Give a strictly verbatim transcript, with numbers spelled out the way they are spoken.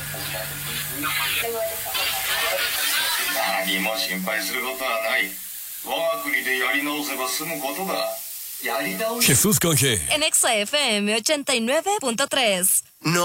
何も心配することはない。我が国でやり直せば済むことだ。やり直し Jesús con G. En Exa F M ochenta y nueve punto tres. No